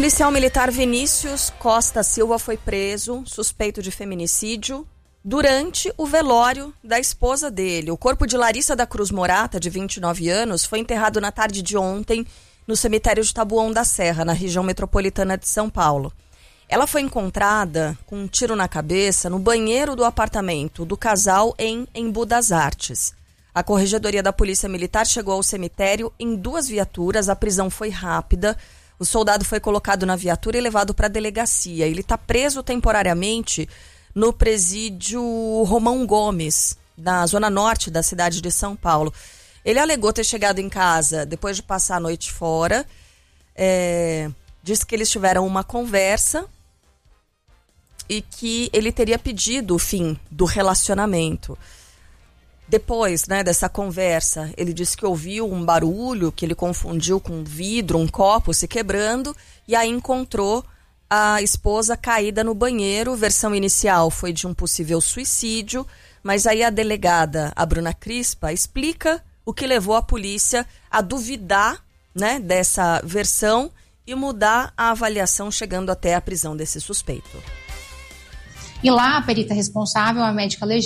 policial militar Vinícius Costa Silva foi preso, suspeito de feminicídio, durante o velório da esposa dele. O corpo de Larissa da Cruz Morata, de 29 anos, foi enterrado na tarde de ontem no cemitério de Taboão da Serra, na região metropolitana de São Paulo. Ela foi encontrada com um tiro na cabeça no banheiro do apartamento do casal em Embu das Artes. A Corregedoria da Polícia Militar chegou ao cemitério em 2 viaturas, a prisão foi rápida. O soldado foi colocado na viatura e levado para a delegacia. Ele está preso temporariamente no presídio Romão Gomes, na zona norte da cidade de São Paulo. Ele alegou ter chegado em casa depois de passar a noite fora. Disse que eles tiveram uma conversa e que ele teria pedido o fim do relacionamento. Depois, dessa conversa, ele disse que ouviu um barulho que ele confundiu com um vidro, um copo se quebrando, e aí encontrou a esposa caída no banheiro. Versão inicial foi de um possível suicídio, mas aí a delegada, a Bruna Crispa, explica o que levou a polícia a duvidar, dessa versão e mudar a avaliação, chegando até a prisão desse suspeito. E lá, a perita responsável, a médica legista,